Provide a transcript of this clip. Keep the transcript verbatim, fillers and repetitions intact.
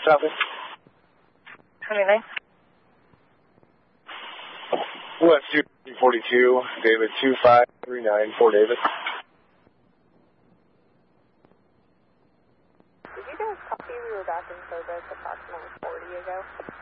Copy. twenty-nine. West two forty-two, David two five three nine for David. Did you guys copy we were back in service approximately forty ago?